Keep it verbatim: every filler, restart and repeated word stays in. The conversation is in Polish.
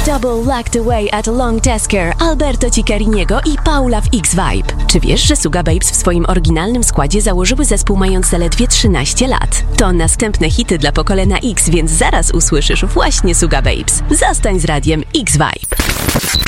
Double Locked Away at Long Tasker, Alberto Cicariniego i Paula w X-Vibe. Czy wiesz, że Sugababes w swoim oryginalnym składzie założyły zespół mając zaledwie trzynaście lat? To następne hity dla pokolenia X, więc zaraz usłyszysz właśnie Sugababes. Zostań z radiem X-Vibe.